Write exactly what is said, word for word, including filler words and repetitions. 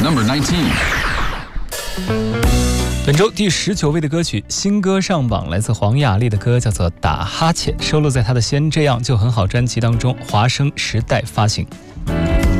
Number nineteen. 本周第十九位的歌曲新歌上榜，来自黄雅莉的歌叫做《打哈欠》，收录在她的《先这样就很好》专辑当中，华声时代发行。